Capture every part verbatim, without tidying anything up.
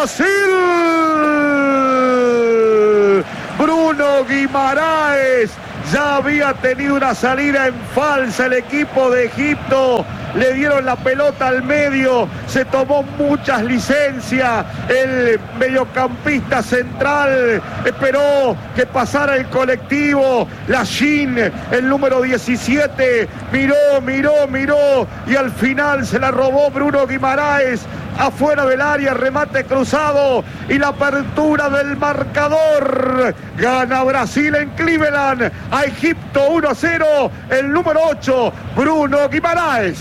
Brasil. Bruno Guimaraes ya había tenido una salida en falsa el equipo de Egipto. Le dieron la pelota al medio, se tomó muchas licencias. El mediocampista central esperó que pasara el colectivo. Lachin, el número diecisiete, miró, miró, miró y al final se la robó Bruno Guimaraes. Afuera del área, remate cruzado y la apertura del marcador. Gana Brasil en Cleveland a Egipto uno a cero. El número ocho, Bruno Guimaraes.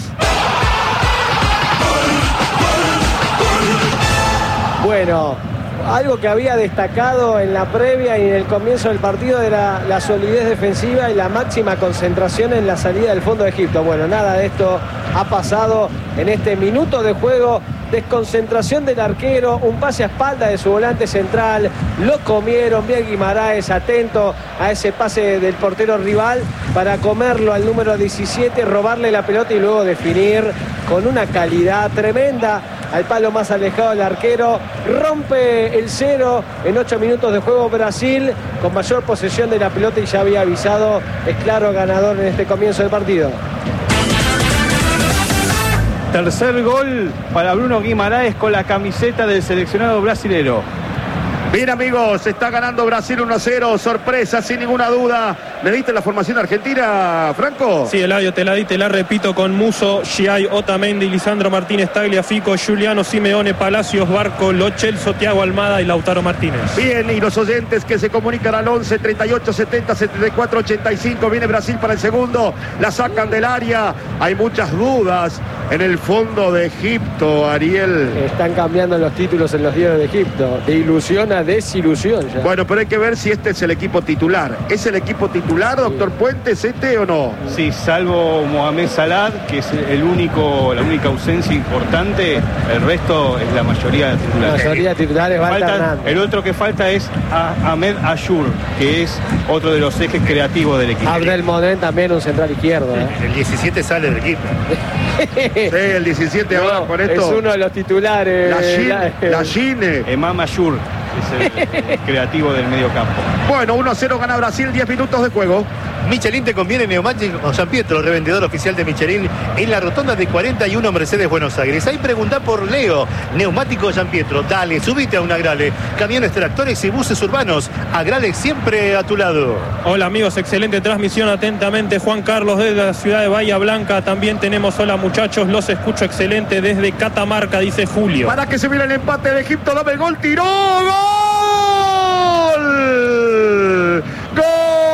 Bueno, algo que había destacado en la previa y en el comienzo del partido era la solidez defensiva y la máxima concentración en la salida del fondo de Egipto. Bueno, nada de esto ha pasado en este minuto de juego. Desconcentración del arquero, un pase a espalda de su volante central, lo comieron. Bien Guimaraes, atento a ese pase del portero rival para comerlo al número diecisiete, robarle la pelota y luego definir con una calidad tremenda al palo más alejado del arquero. Rompe el cero en ocho minutos de juego Brasil, con mayor posesión de la pelota y ya había avisado, es claro ganador en este comienzo del partido. Tercer gol para Bruno Guimaraes con la camiseta del seleccionado brasilero. Bien amigos, está ganando Brasil uno a cero, sorpresa sin ninguna duda. ¿Le diste la formación argentina, Franco? Sí, Eladio, te la di, te la repito con Musso, Giai, Otamendi, Lisandro Martínez, Tagliafico, Giuliano Simeone, Palacios, Barco, Lo Celso, Thiago Almada y Lautaro Martínez. Bien, y los oyentes que se comunican al once, treinta y ocho, setenta, setenta y cuatro, ochenta y cinco, viene Brasil para el segundo, la sacan del área, hay muchas dudas en el fondo de Egipto, Ariel. Están cambiando los títulos en los diarios de Egipto, de ilusión a desilusión ya. Bueno, pero hay que ver si este es el equipo titular. ¿Es el equipo titular, doctor sí. Puentes, este o no? Sí, salvo Mohamed Salah, que es el único, la única ausencia importante, el resto es la mayoría de titulares. La mayoría de titulares va alternando. El otro que falta es Ahmed Ayour, que es otro de los ejes creativos del equipo. Abdel Monem también un central izquierdo. ¿eh? El diecisiete sale del equipo. Sí, el diecisiete no, ahora con esto. Es uno de los titulares. La Gine. Emam Ayour es el creativo del medio campo. Bueno, uno a cero gana Brasil, diez minutos de juego. Michelin te conviene Neumático con San Pietro, revendedor oficial de Michelin en la rotonda de cuarenta y uno Mercedes Buenos Aires. Ahí pregunta por Leo, Neumático San Pietro. Dale, subite a un Agrale. Camiones, tractores y buses urbanos. Agrale siempre a tu lado. Hola amigos, excelente transmisión. Atentamente Juan Carlos desde la ciudad de Bahía Blanca. También tenemos hola muchachos, los escucho excelente desde Catamarca, dice Julio. Para que se viene el empate de Egipto, dame el gol, tiró, gol. ¡Gol!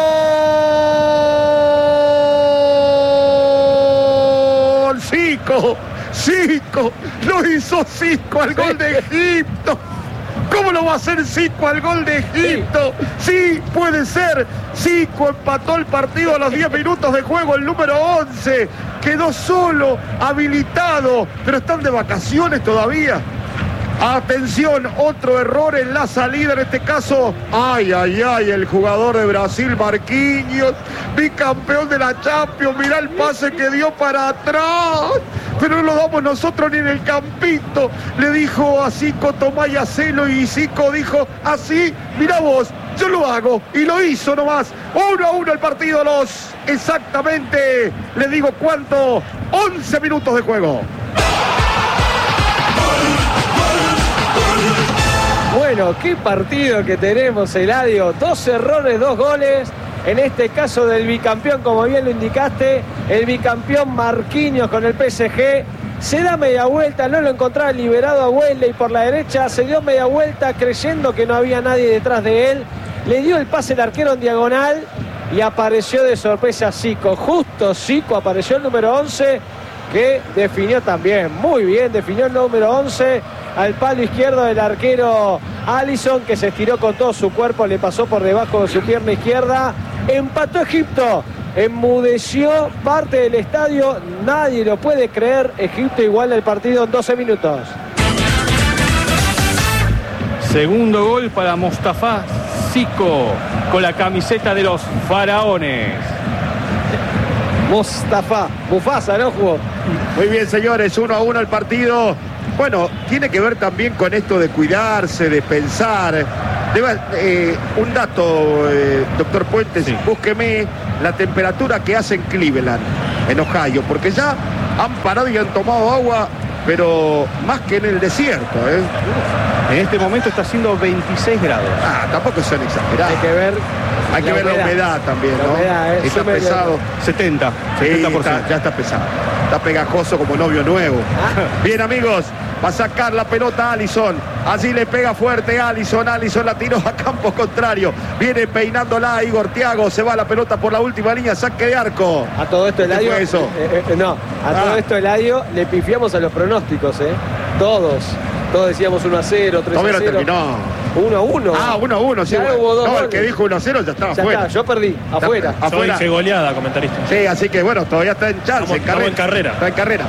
Zico, Zico, lo hizo Zico al gol de Egipto. ¿Cómo lo va a hacer Zico al gol de Egipto? Sí, puede ser. Zico empató el partido a los diez minutos de juego, el número once. Quedó solo, habilitado, pero están de vacaciones todavía. Atención, otro error en la salida, en este caso, ay, ay, ay, el jugador de Brasil, Marquinhos, bicampeón de la Champions, mirá el pase que dio para atrás, pero no lo damos nosotros ni en el campito, le dijo a Zico, tomá y hacelo, y Zico dijo, así, mirá vos, yo lo hago, y lo hizo nomás, uno a uno el partido, los, exactamente, le digo cuánto, once minutos de juego. Bueno, qué partido que tenemos, Eladio. Dos errores, dos goles. En este caso del bicampeón, como bien lo indicaste, el bicampeón Marquinhos con el P S G. Se da media vuelta, no lo encontraba liberado a Wesley por la derecha. Se dio media vuelta creyendo que no había nadie detrás de él. Le dio el pase el arquero en diagonal y apareció de sorpresa Zico. Justo Zico apareció el número once, que definió también muy bien. Definió el número once al palo izquierdo del arquero Alisson, que se estiró con todo su cuerpo, le pasó por debajo de su pierna izquierda. Empató Egipto, enmudeció parte del estadio, nadie lo puede creer. Egipto iguala el partido en doce minutos. Segundo gol para Mostafa Zico con la camiseta de los faraones. Mostafa, Mufasa, ¿no jugó? Muy bien, señores, uno a uno el partido. Bueno, tiene que ver también con esto de cuidarse, de pensar. Deba, eh, un dato, eh, doctor Puentes, sí. Búsqueme la temperatura que hace en Cleveland, en Ohio, porque ya han parado y han tomado agua, pero más que en el desierto, ¿eh? En este momento está haciendo veintiséis grados. Ah, tampoco son exagerados. Hay que ver... Hay que la ver humedad. la humedad también, la ¿no? Humedad, eh, está pesado. setenta. Sí, setenta por ciento. está, ya está pesado. Está pegajoso como novio nuevo. Ah. Bien, amigos. Va a sacar la pelota Alisson. Allí le pega fuerte Alisson. Alisson la tiró a campo contrario. Viene peinándola Igor Thiago. Se va la pelota por la última línea. Saque de arco. A todo esto, Eladio. ¿Qué fue eso? Eh, eh, no, a ah. todo esto, Eladio, le pifiamos a los pronósticos, ¿eh? Todos. Todos decíamos uno a cero, tres a cero. Todavía no terminó. uno a uno. Ah, uno a uno, sí. Ya hubo dos no, goles. El que dijo uno a cero ya estaba ya afuera. Está, yo perdí, afuera. Está, afuera. Soy goleada, comentarista. Sí, así que bueno, todavía está en chance, Estamos, en carrera. estamos en carrera. Está en carrera.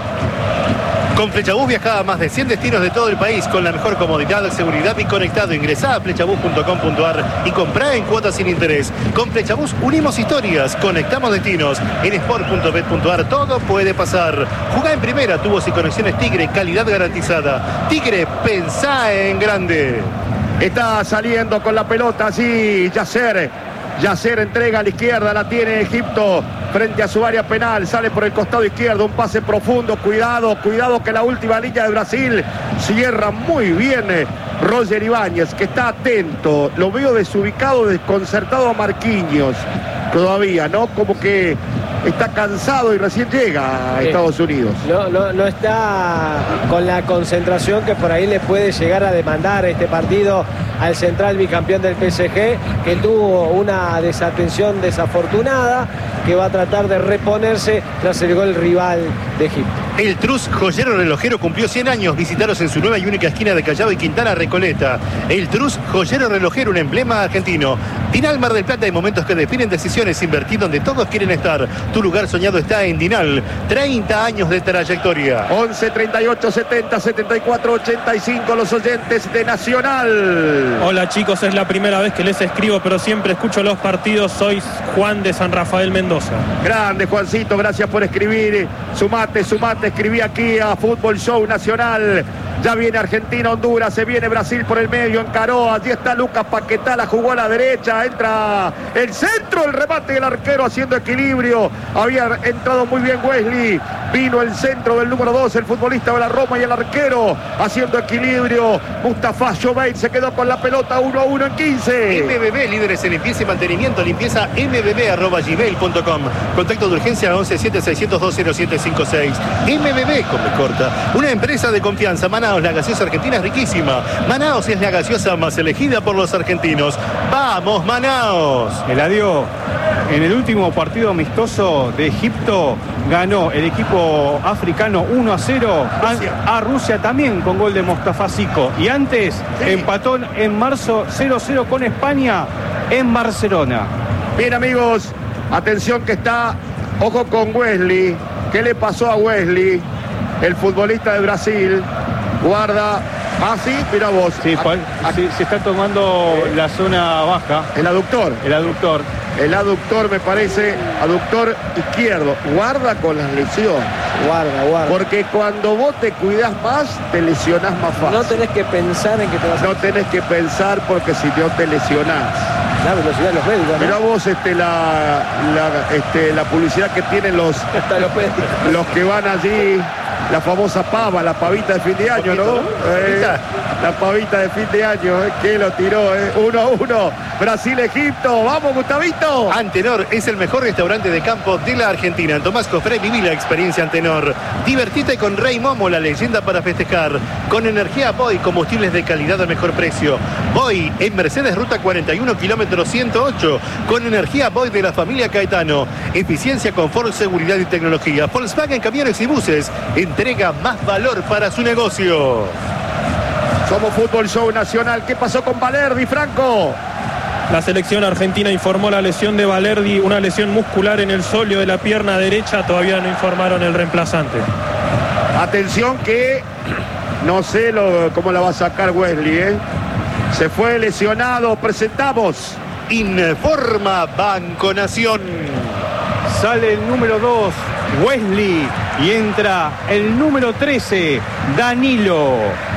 Con Flechabús viajaba a más de cien destinos de todo el país con la mejor comodidad, seguridad y conectado. Ingresá a flechabús punto com punto ar y comprá en cuotas sin interés. Con Flechabús unimos historias, conectamos destinos. En sport punto bet punto ar todo puede pasar. Jugá en primera, tubos y conexiones Tigre, calidad garantizada. Tigre, pensá en grande. Está saliendo con la pelota así Yasser. Yasser entrega a la izquierda, la tiene Egipto frente a su área penal, sale por el costado izquierdo, un pase profundo, cuidado, cuidado que la última línea de Brasil cierra muy bien Roger Ibáñez, que está atento, lo veo desubicado, desconcertado a Marquinhos todavía, ¿no? Como que está cansado y recién llega a Estados Unidos. No, no, no está con la concentración que por ahí le puede llegar a demandar este partido al central bicampeón del P S G, que tuvo una desatención desafortunada, que va a tratar de reponerse tras el gol rival de Egipto. El Trus Joyero Relojero cumplió cien años. Visitaros en su nueva y única esquina de Callao y Quintana Recoleta. El Trus Joyero Relojero, un emblema argentino. Dinal Mar del Plata, hay momentos que definen decisiones. Invertir donde todos quieren estar. Tu lugar soñado está en Dinal. treinta años de trayectoria. once, treinta y ocho, setenta, setenta y cuatro, ochenta y cinco, los oyentes de Nacional. Hola chicos, es la primera vez que les escribo, pero siempre escucho los partidos. Soy Juan de San Rafael, Mendoza. Grande, Juancito, gracias por escribir. Sumate, sumate, escribí aquí a Fútbol Show Nacional. Ya viene Argentina, Honduras, se viene Brasil por el medio, encaró, allí está Lucas Paquetá, la jugó a la derecha, entra el centro, el remate del arquero haciendo equilibrio, había entrado muy bien Wesley, vino el centro del número dos, el futbolista de la Roma, y el arquero haciendo equilibrio, Mustafa Joveil se quedó con la pelota uno a uno en quince. M B B, líderes en limpieza y mantenimiento, limpieza m b b arroba gmail punto com. Contacto de urgencia once, siete seis cero dos, cero siete cinco seis. M B B, con B corta, una empresa de confianza. Manaos, la gaseosa argentina es riquísima. Manaos es la gaseosa más elegida por los argentinos. ¡Vamos, Manaos! Eladio, en el último partido amistoso de Egipto ganó el equipo africano uno a cero a, a Rusia también con gol de Mostafa Zico. Y antes sí. empató en marzo cero a cero con España en Barcelona. Bien, amigos, atención que está, ojo con Wesley. ¿Qué le pasó a Wesley? El futbolista de Brasil. Guarda, ah sí, mira vos. Sí, a, a, se, se está tomando eh, la zona baja. El aductor. El aductor. El aductor me parece, aductor izquierdo. Guarda con las lesiones. Guarda, guarda. Porque cuando vos te cuidás más, te lesionás más fácil. No tenés que pensar en que te vas a... No tenés que pensar porque si no te lesionás. La velocidad de los médicos, ¿no? Mirá vos este, la, la, este, la publicidad que tienen los, los, los que van allí. La famosa pava, la pavita de fin de año, ¿no? Eh, la pavita de fin de año, eh, que lo tiró, eh. uno a uno, Brasil-Egipto, vamos Gustavito. Antenor es el mejor restaurante de campo de la Argentina. En Tomás Cofré viví la experiencia Antenor. Divertite con Rey Momo, la leyenda para festejar. Con energía Boy, combustibles de calidad al mejor precio. Boy en Mercedes, ruta cuarenta y uno, kilómetro ciento ocho. Con energía Boy de la familia Caetano. Eficiencia, confort, seguridad y tecnología. Volkswagen Camiones y Buses. Entrega más valor para su negocio. Somos Fútbol Show Nacional. ¿Qué pasó con Valerdi, Franco? La selección argentina informó la lesión de Valerdi, una lesión muscular en el sóleo de la pierna derecha. Todavía no informaron el reemplazante. Atención que no sé lo, cómo la va a sacar Wesley, ¿eh? Se fue lesionado. Presentamos. Informa Banco Nación. Sale el número dos, Wesley. y entra el número trece, Danilo.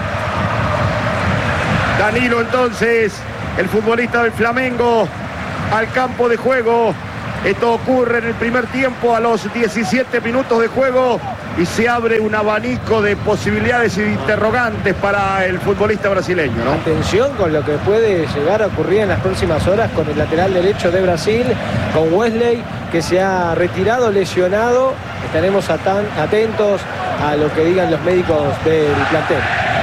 Danilo entonces, el futbolista del Flamengo, al campo de juego. Esto ocurre en el primer tiempo a los diecisiete minutos de juego y se abre un abanico de posibilidades y de interrogantes para el futbolista brasileño, ¿no? Atención con lo que puede llegar a ocurrir en las próximas horas con el lateral derecho de Brasil, con Wesley, que se ha retirado lesionado. Estaremos atentos a lo que digan los médicos del plantel.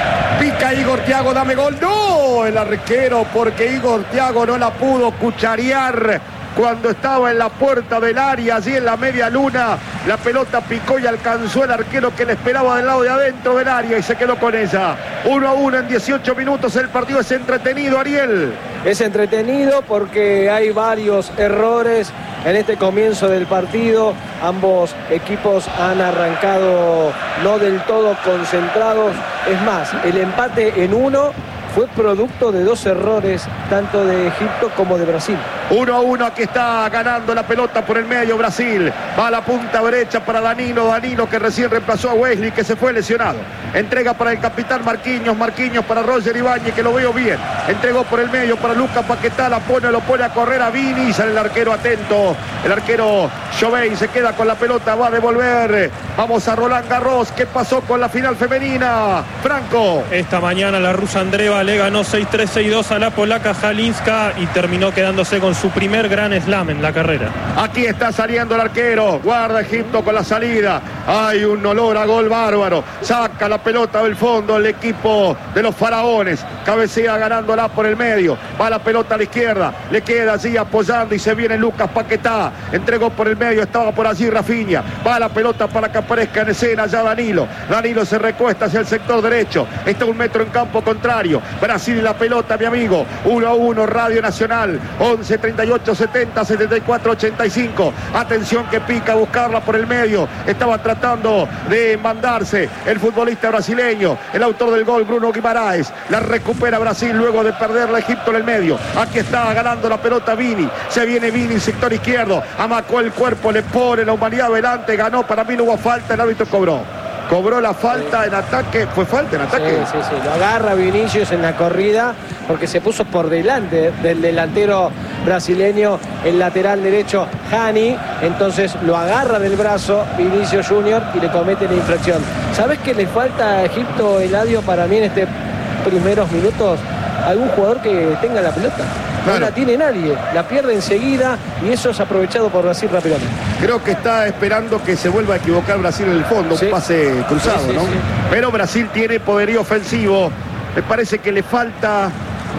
Pica Igor Thiago, dame gol. No, el arquero, porque Igor Thiago no la pudo cucharear cuando estaba en la puerta del área, allí en la media luna. La pelota picó y alcanzó el arquero que le esperaba del lado de adentro del área y se quedó con ella. uno a uno en dieciocho minutos. El partido es entretenido, Ariel. Es entretenido porque hay varios errores en este comienzo del partido. Ambos equipos han arrancado no del todo concentrados. Es más, el empate en uno fue producto de dos errores, tanto de Egipto como de Brasil. uno a uno, aquí está ganando la pelota por el medio Brasil. Va a la punta derecha para Danilo. Danilo que recién reemplazó a Wesley, que se fue lesionado. Entrega para el capitán Marquinhos. Marquinhos para Roger Ibáñez, que lo veo bien. Entregó por el medio para Lucas Paquetá. La pone, lo pone a correr a Vini. Sale el arquero atento. El arquero Jovey se queda con la pelota. Va a devolver. Vamos a Roland Garros. ¿Qué pasó con la final femenina? Franco. Esta mañana la rusa Andreeva le ganó seis tres, seis dos a la polaca Halinska y terminó quedándose con su primer gran slam en la carrera. Aquí está saliendo el arquero. Guarda Egipto con la salida. Hay un olor a gol bárbaro. Saca la pelota del fondo el equipo de los faraones. Cabecea ganándola por el medio. Va la pelota a la izquierda. Le queda allí apoyando y se viene Lucas Paquetá. Entregó por el medio. Estaba por allí Rafinha. Va la pelota para que aparezca en escena ya Danilo. Danilo se recuesta hacia el sector derecho. Está un metro en campo contrario. Brasil y la pelota, mi amigo. uno a uno, Radio Nacional. once, treinta y ocho, setenta, setenta y cuatro, ochenta y cinco. Atención que pica a buscarla por el medio. Estaba tratando de mandarse el futbolista brasileño. El autor del gol, Bruno Guimaraes. La recupera Brasil luego de perderla Egipto en el medio. Aquí está ganando la pelota Vini. Se viene Vini, sector izquierdo. Amacó el cuerpo, le pone la humanidad adelante. Ganó, para mí no hubo falta, el árbitro cobró. Cobró la falta en ataque. ¿Fue falta en ataque? Sí, sí, sí. Lo agarra Vinicius en la corrida porque se puso por delante del delantero brasileño, el lateral derecho Hani. Entonces lo agarra del brazo Vinicius Junior y le comete la infracción. ¿Sabes qué le falta a Egipto, Eladio, para mí en estos primeros minutos? Algún jugador que tenga la pelota. No claro. La tiene nadie, la pierde enseguida y eso es aprovechado por Brasil rápidamente. Creo que está esperando que se vuelva a equivocar Brasil en el fondo, sí. Un pase cruzado, sí, sí, ¿no? Sí. Pero Brasil tiene poderío ofensivo. Me parece que le falta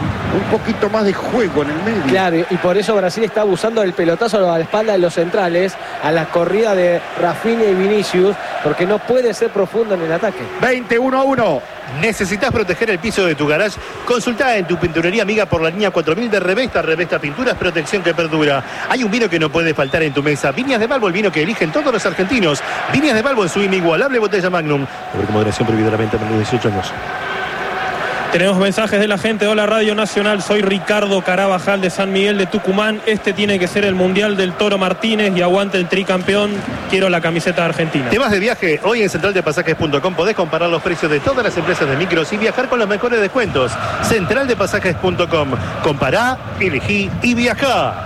un poquito más de juego en el medio. Claro, y por eso Brasil está abusando del pelotazo a la espalda de los centrales, a la corrida de Rafinha y Vinicius, porque no puede ser profundo en el ataque. veintiuno a uno. ¿Necesitas proteger el piso de tu garage? Consultá en tu pinturería amiga por la línea cuatro mil de Revesta. Revesta Pinturas, protección que perdura. Hay un vino que no puede faltar en tu mesa. Viñas de Balbo, el vino que eligen todos los argentinos. Viñas de Balbo en su inigualable botella Magnum. Ver con moderación, prohibida la venta a menores de dieciocho años. Tenemos mensajes de la gente. Hola Radio Nacional, soy Ricardo Carabajal de San Miguel de Tucumán. Este tiene que ser el Mundial del Toro Martínez y aguante el tricampeón. Quiero la camiseta de Argentina. ¿Te vas de viaje? Hoy en central de pasajes punto com podés comparar los precios de todas las empresas de micros y viajar con los mejores descuentos. central de pasajes punto com. Compará, elegí y viajá.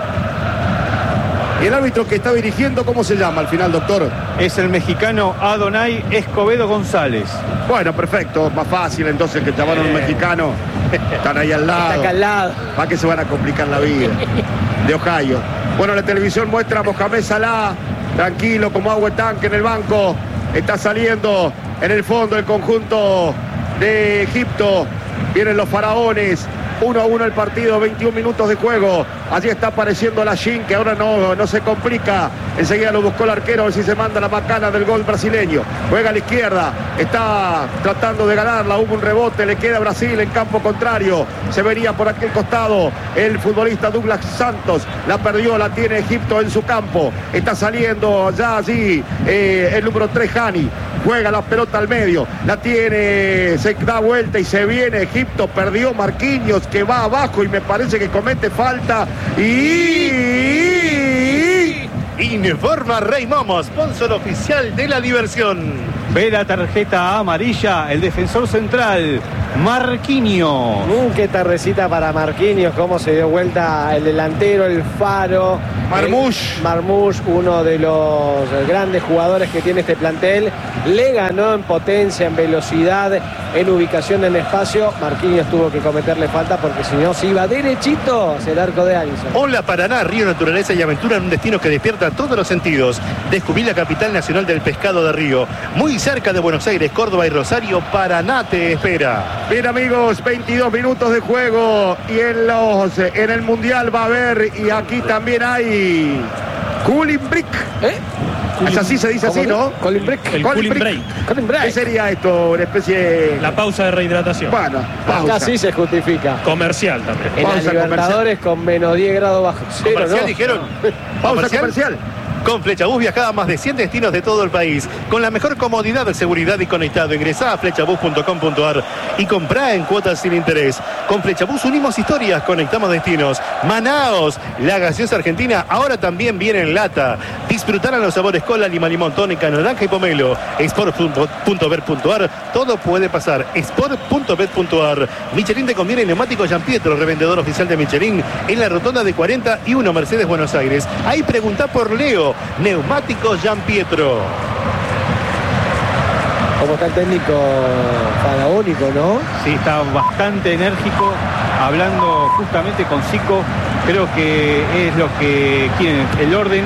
El árbitro que está dirigiendo, ¿cómo se llama al final, doctor? Es el mexicano Adonai Escobedo González. Bueno, perfecto, más fácil entonces que llamaron a un mexicano. Están ahí al lado. Está acá al lado. ¿Para qué se van a complicar la vida? De Ohio. Bueno, la televisión muestra a Mohamed Salah, tranquilo como agua de tanque en el banco. Está saliendo en el fondo el conjunto de Egipto. Vienen los faraones. uno a uno el partido, veintiún minutos de juego. Allí está apareciendo la Shin, que ahora no, no se complica. Enseguida lo buscó el arquero, a ver si se manda la macana del gol brasileño. Juega a la izquierda, está tratando de ganarla. Hubo un rebote, le queda Brasil en campo contrario. Se venía por aquel costado el futbolista Douglas Santos. La perdió, la tiene Egipto en su campo. Está saliendo ya allí eh, el número tres, Hani. Juega la pelota al medio, la tiene, se da vuelta y se viene Egipto. Perdió Marquinhos, que va abajo y me parece que comete falta. Y... Y Informa Rey Momo, sponsor oficial de la diversión. Ve la tarjeta amarilla, el defensor central, Marquinhos. Mm, qué tardecita para Marquinhos, cómo se dio vuelta el delantero, el Faro. Marmoush. Marmoush, uno de los grandes jugadores que tiene este plantel. Le ganó en potencia, en velocidad, en ubicación en espacio. Marquinhos tuvo que cometerle falta porque si no se iba derechito hacia el arco de Alisson. Hola Paraná, río, naturaleza y aventura en un destino que despierta todos los sentidos. Descubrí la capital nacional del pescado de río. Muy cerca de Buenos Aires, Córdoba y Rosario, Paraná te espera. Bien amigos, veintidós minutos de juego y en los en el Mundial va a haber, y aquí también hay cooling break. ¿Eh? Es así, se dice así, ¿no? Cooling break. El cooling break. Cooling break. ¿Qué sería esto? Una especie de... La pausa de rehidratación. Bueno, pausa. Así se justifica. Comercial también. En la Pausa Libertadores con menos diez grados bajo cero, Comercial, ¿no? dijeron. Pausa comercial. Con Flechabús viajá a más de cien destinos de todo el país. Con la mejor comodidad, seguridad y conectado. Ingresá a flechabús punto com punto ar y comprá en cuotas sin interés. Con Flechabús unimos historias, conectamos destinos. Manaos, la gaseosa argentina, ahora también viene en lata. Disfrutarán los sabores cola, lima, limón, tónica, naranja y pomelo. sport punto bet punto ar, todo puede pasar. sport punto bet punto ar. Michelin te conviene neumático Gianpietro, revendedor oficial de Michelin, en la rotonda de cuarenta y uno Mercedes Buenos Aires. Ahí preguntá por Leo. Neumáticos Gianpietro. Como está el técnico faraónico, ¿no? Sí, está bastante enérgico, hablando justamente con Zico. Creo que es lo que quieren, el orden,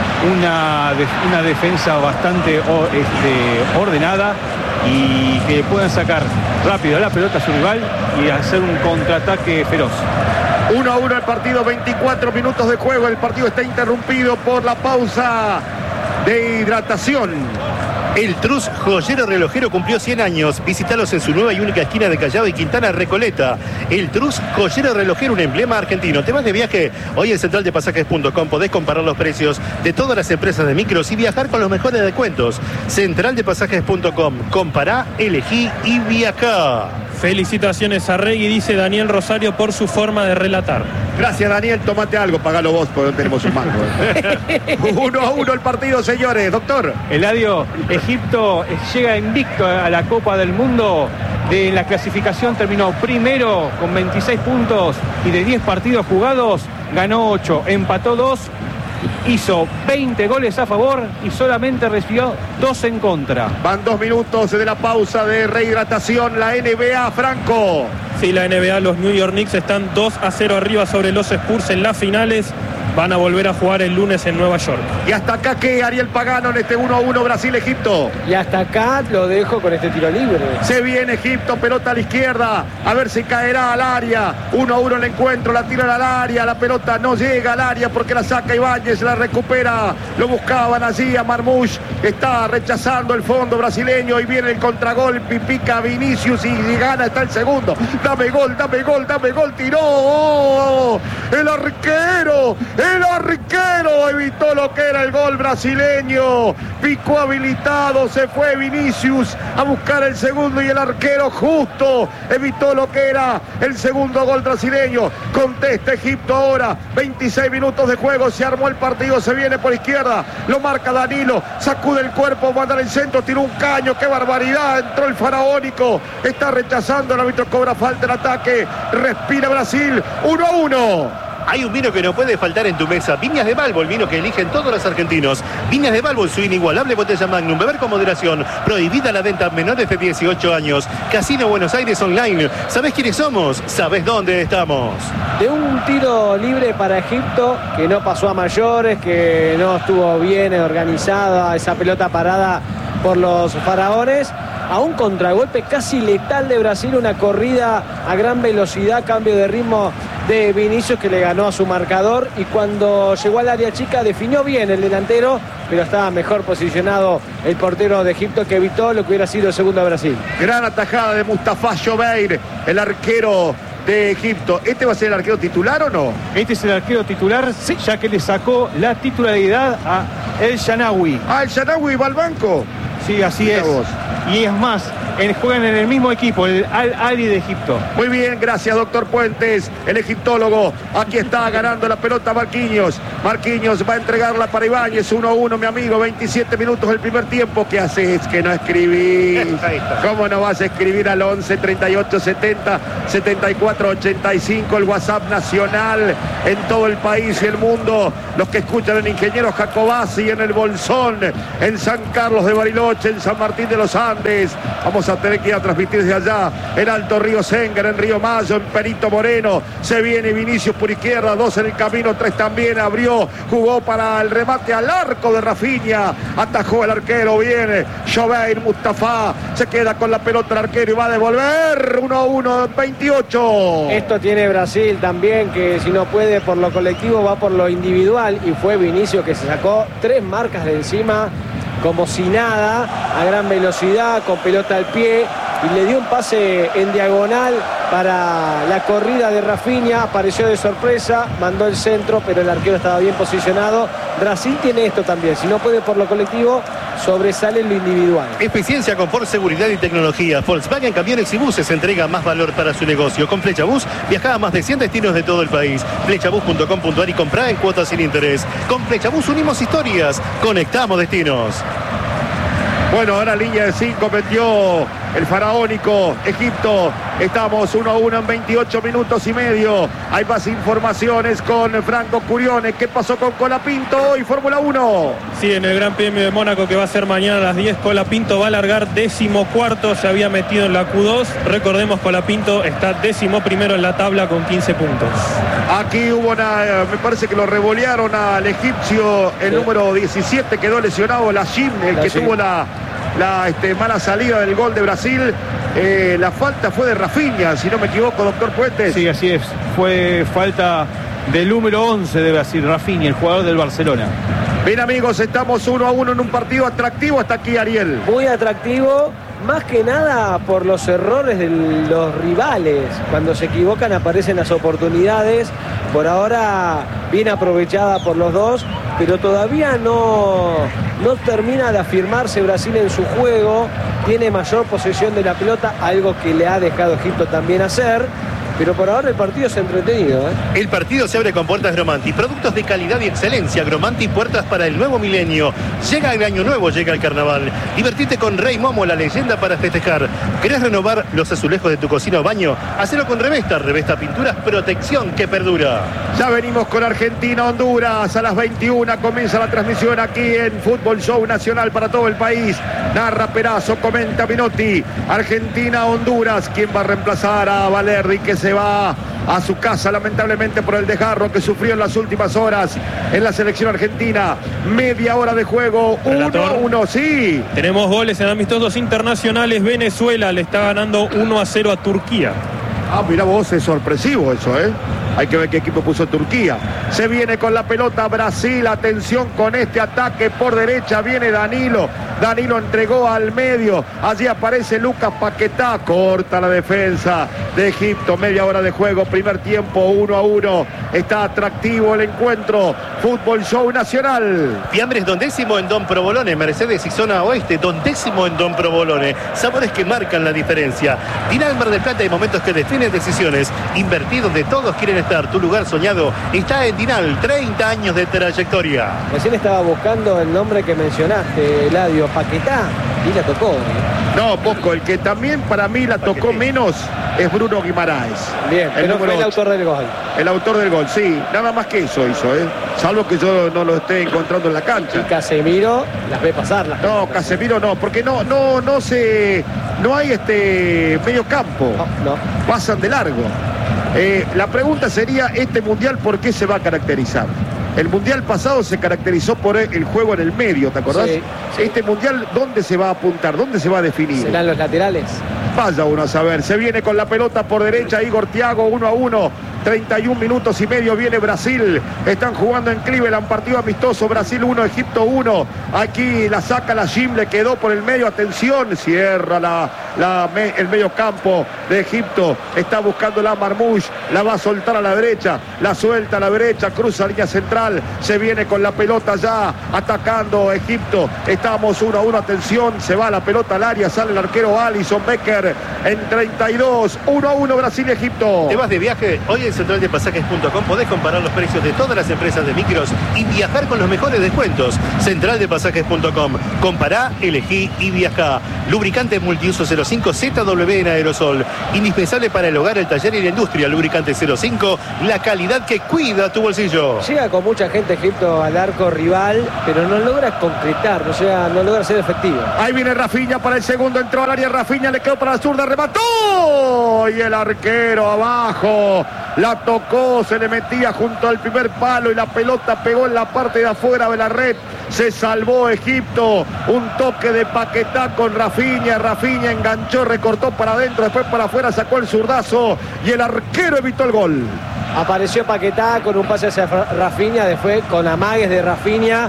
una, de, una defensa bastante o, este, ordenada y que puedan sacar rápido la pelota a su rival y hacer un contraataque feroz. uno a uno el partido, veinticuatro minutos de juego. El partido está interrumpido por la pausa de hidratación. El Trus Joyero Relojero cumplió cien años. Visítalos en su nueva y única esquina de Callao y Quintana Recoleta. El Trus Joyero Relojero, un emblema argentino. ¿Te vas de viaje? Hoy en central de pasajes punto com podés comparar los precios de todas las empresas de micros y viajar con los mejores descuentos. central de pasajes punto com. Compará, elegí y viajá. Felicitaciones a Regui, dice Daniel Rosario, por su forma de relatar. Gracias Daniel, tomate algo, pagalo vos porque no tenemos un mango. Uno a uno el partido, señores. Doctor. Eladio, Egipto llega invicto a la Copa del Mundo. De la clasificación terminó primero con veintiséis puntos y de diez partidos jugados ganó ocho, empató dos, hizo veinte goles a favor y solamente recibió dos en contra. Van dos minutos de la pausa de rehidratación. La N B A, Franco. Sí, la N B A, los New York Knicks están dos a cero arriba sobre los Spurs en las finales. Van a volver a jugar el lunes en Nueva York. Y hasta acá que Ariel Pagano en este uno a uno Brasil-Egipto. Y hasta acá lo dejo con este tiro libre. Se viene Egipto, pelota a la izquierda. A ver si caerá al área. uno a uno el encuentro, la tiran al área. La pelota no llega al área porque la saca Ibáñez, la recupera. Lo buscaban allí a Marmoush. Está rechazando el fondo brasileño y viene el contragolpe y pica Vinicius y gana, está el segundo. Dame gol, dame gol, dame gol. Tiró. ¡Oh! El arquero. El arquero evitó lo que era el gol brasileño. Picó habilitado, se fue Vinicius a buscar el segundo y el arquero justo evitó lo que era el segundo gol brasileño. Contesta Egipto ahora. veintiséis minutos de juego. Se armó el partido. Se viene por izquierda. Lo marca Danilo. Sacude el cuerpo. Manda el centro. Tiró un caño. ¡Qué barbaridad! Entró el faraónico. Está rechazando. El árbitro cobra falta en ataque. Respira Brasil. uno a uno. Hay un vino que no puede faltar en tu mesa. Viñas de Balbo, el vino que eligen todos los argentinos. Viñas de Balbo, su inigualable botella Magnum. Beber con moderación. Prohibida la venta a menores de dieciocho años. Casino Buenos Aires Online. ¿Sabés quiénes somos? ¿Sabés dónde estamos? De un tiro libre para Egipto, que no pasó a mayores, que no estuvo bien organizada esa pelota parada por los faraones, a un contragolpe casi letal de Brasil, una corrida a gran velocidad, cambio de ritmo de Vinicius que le ganó a su marcador, y cuando llegó al área chica definió bien el delantero, pero estaba mejor posicionado el portero de Egipto, que evitó lo que hubiera sido el segundo a Brasil. Gran atajada de Mustafa Jobeir, el arquero de Egipto. ¿Este va a ser el arquero titular o no? Este es el arquero titular, sí, ya que le sacó la titularidad a El Shanawi. Ah, el Shanawi va al banco. Sí, así Mira es. vos. Y es más, en, juegan en el mismo equipo, el Al-Ahly de Egipto. Muy bien, gracias, doctor Puentes, el egiptólogo. Aquí está ganando la pelota Marquinhos. Marquinhos va a entregarla para Ibáñez, uno a uno, mi amigo, veintisiete minutos del primer tiempo. ¿Qué haces que no escribís? ¿Cómo no vas a escribir al once, treinta y ocho, setenta, setenta y cuatro, ochenta y cinco, el WhatsApp nacional en todo el país y el mundo? Los que escuchan en Ingeniero Jacobasi, en el Bolsón, en San Carlos de Bariloche, en San Martín de los Andes. Vamos a tener que ir a transmitir desde allá, en Alto Río Séngar, en Río Mayo, en Perito Moreno. Se viene Vinicius por izquierda, dos en el camino, tres también. Abrió, jugó para el remate al arco de Rafinha. Atajó el arquero, viene Joveir Mustafa. Se queda con la pelota el arquero y va a devolver. uno a uno, veintiocho. Esto tiene Brasil también, que si no puede por lo colectivo va por lo individual. Y fue Vinicius que se sacó tres marcas de encima como si nada, a gran velocidad, con pelota al pie, y le dio un pase en diagonal para la corrida de Rafinha. Apareció de sorpresa, mandó el centro, pero el arquero estaba bien posicionado. Brasil tiene esto también, si no puede por lo colectivo, sobresale en lo individual. Eficiencia, confort, seguridad y tecnología. Volkswagen Camiones y Buses entrega más valor para su negocio. Con Flecha Bus viaja a más de cien destinos de todo el país. flechabus punto com punto ar y comprá en cuotas sin interés. Con Flecha Bus unimos historias, conectamos destinos. Bueno, ahora línea de cinco metió el faraónico Egipto. Estamos uno a uno en veintiocho minutos y medio. Hay más informaciones con Franco Curione. ¿Qué pasó con Colapinto hoy, Fórmula uno? Sí, en el Gran Premio de Mónaco que va a ser mañana a las diez, Colapinto va a largar décimo cuarto. Se había metido en la Q dos. Recordemos, Colapinto está décimo primero en la tabla con quince puntos. Aquí hubo una, me parece que lo revolearon al egipcio, el sí. número diecisiete, quedó lesionado, la Jim, el la que Jim. tuvo la... la este, mala salida del gol de Brasil. Eh, la falta fue de Rafinha, si no me equivoco, doctor Puentes. Sí, así es. Fue falta del número once de Brasil, Rafinha, el jugador del Barcelona. Bien, amigos, estamos uno a uno en un partido atractivo. Hasta aquí, Ariel. Muy atractivo, más que nada por los errores de los rivales. Cuando se equivocan aparecen las oportunidades. Por ahora bien aprovechada por los dos, pero todavía no, no termina de afirmarse Brasil en su juego. Tiene mayor posesión de la pelota, algo que le ha dejado Egipto también hacer. Pero por ahora el partido es entretenido, ¿eh? El partido se abre con puertas Gromanti. Productos de calidad y excelencia. Gromanti, puertas para el nuevo milenio. Llega el año nuevo, llega el carnaval. Divertite con Rey Momo, la leyenda para festejar. ¿Querés renovar los azulejos de tu cocina o baño? Hacelo con Revesta. Revesta Pinturas, protección que perdura. Ya venimos con Argentina, Honduras. A las veintiuna comienza la transmisión aquí en Fútbol Show Nacional para todo el país. Narra Perazo, comenta Minotti. Argentina, Honduras. ¿Quién va a reemplazar a Valerdi, que se va a su casa lamentablemente por el desgarro que sufrió en las últimas horas en la selección argentina? Media hora de juego, uno a uno, sí. Tenemos goles en amistosos internacionales. Venezuela le está ganando uno a cero a Turquía. Ah, mira vos, es sorpresivo eso, ¿eh? Hay que ver qué equipo puso Turquía. Se viene con la pelota Brasil. Atención con este ataque por derecha. Viene Danilo. Danilo entregó al medio. Allí aparece Lucas Paquetá. Corta la defensa de Egipto. Media hora de juego. Primer tiempo, uno a uno. Está atractivo el encuentro. Fútbol Show Nacional. Fiambres Don Décimo en Don Provolone. Mercedes y Zona Oeste. Don Décimo en Don Provolone. Sabores que marcan la diferencia. Dinal Mar del Plata. Hay momentos que definen decisiones. Invertir donde todos quieren estar. Tu lugar soñado está en Dinal. treinta años de trayectoria. Recién estaba buscando el nombre que mencionaste, Eladio, Paquetá, y la tocó, ¿eh? No, poco. El que también para mí la tocó Paquetá. menos es Bruno Guimaraes. Bien, el pero fue el autor del gol. El autor del gol, sí. Nada más que eso hizo, ¿eh? Salvo que yo no lo esté encontrando en la cancha. Y Casemiro las ve pasar. Las no, Casemiro no, porque no, no, no se... No hay este medio campo. No, no. Pasan de largo. Eh, la pregunta sería, ¿este mundial por qué se va a caracterizar? El mundial pasado se caracterizó por el juego en el medio, ¿te acordás? Sí, sí. Este mundial, ¿dónde se va a apuntar? ¿Dónde se va a definir? ¿Serán los laterales? Vaya uno a saber. Se viene con la pelota por derecha Igor Thiago, uno a uno. treinta y un minutos y medio viene Brasil. Están jugando en Cleveland, partido amistoso. Brasil uno, Egipto uno. Aquí la saca la Jim, le quedó por el medio. Atención, cierra la la, el medio campo de Egipto. Está buscando la Marmoush, la va a soltar a la derecha, la suelta a la derecha, cruza línea central, se viene con la pelota ya, atacando Egipto. Estamos uno a uno, atención, se va la pelota al área, sale el arquero Alison Becker en treinta y dos, uno a uno Brasil-Egipto. ¿Te vas de viaje? Hoy en central de pasajes punto com podés comparar los precios de todas las empresas de micros y viajar con los mejores descuentos. central de pasajes punto com. Compará, elegí y viajá. Lubricante multiuso cero cinco Z W en aerosol. Indispensable para el hogar, el taller y la industria. Lubricante cero cinco, la calidad que cuida tu bolsillo. Llega con mucha gente Egipto al arco rival, pero no logra concretar, o sea, no logra ser efectivo. Ahí viene Rafinha para el segundo, entró al área Rafinha, le quedó para la zurda, remató y el arquero abajo, la tocó, se le metía junto al primer palo y la pelota pegó en la parte de afuera de la red. Se salvó Egipto, un toque de Paquetá con Rafinha, Rafinha enganchó, recortó para adentro, después para afuera, sacó el zurdazo y el arquero evitó el gol. Apareció Paquetá con un pase hacia Rafinha, después con amagues de Rafinha,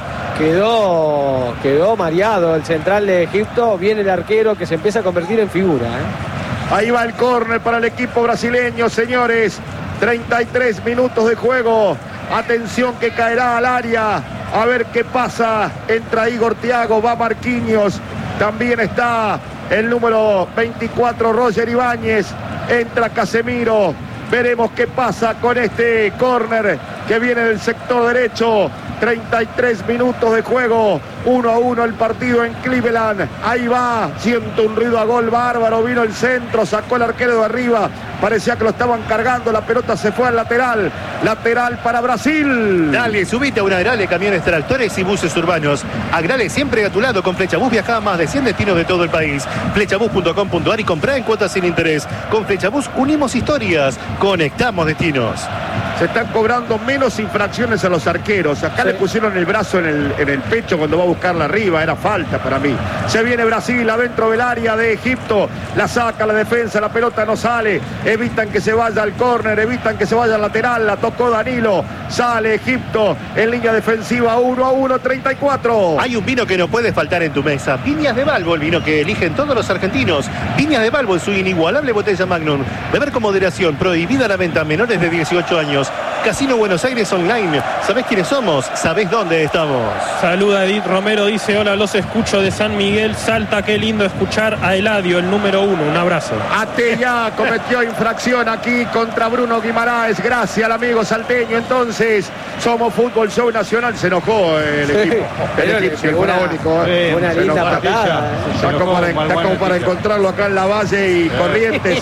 quedó, quedó mareado el central de Egipto. Viene el arquero que se empieza a convertir en figura, ¿eh? Ahí va el córner para el equipo brasileño, señores. treinta y tres minutos de juego. Atención que caerá al área. A ver qué pasa. Entra Igor Thiago, va Marquinhos. También está el número veinticuatro, Roger Ibáñez. Entra Casemiro. Veremos qué pasa con este córner que viene del sector derecho. treinta y tres minutos de juego. uno a uno el partido en Cleveland. Ahí va. Siento un ruido a gol bárbaro. Vino el centro. Sacó el arquero de arriba. Parecía que lo estaban cargando. La pelota se fue al lateral. Lateral para Brasil. Dale, subite a una Agrale, camiones, tractores y buses urbanos. Agrale siempre a tu lado. Con Flechabús viaja a más de cien destinos de todo el país. flechabús punto com punto ar y comprá en cuotas sin interés. Con Flechabús unimos historias. Conectamos destinos. Se están cobrando menos infracciones a los arqueros. Acá sí le pusieron el brazo en el, en el pecho cuando va a buscarla arriba. Era falta para mí. Se viene Brasil adentro del área de Egipto. La saca la defensa. La pelota no sale. Evitan que se vaya al córner. Evitan que se vaya al lateral. La tocó Danilo. Sale Egipto en línea defensiva. uno a uno, treinta y cuatro. Hay un vino que no puede faltar en tu mesa. Viñas de Balbo, el vino que eligen todos los argentinos. Viñas de Balbo en su inigualable botella Magnum. Beber con moderación. Prohibida la venta a menores de dieciocho años. Casino Buenos Aires Online. ¿Sabés quiénes somos? ¿Sabés dónde estamos? Saluda Edith Romero, dice: hola, los escucho de San Miguel, Salta. Qué lindo escuchar a Eladio, el número uno. Un abrazo. Atella cometió infracción aquí contra Bruno Guimaraes. Gracias al amigo salteño. Entonces, somos Fútbol Show Nacional. Se enojó el sí, equipo. El equipo, el único. Eh, una linda patada. Está como para, está como para encontrarlo acá en la Valle y Corrientes.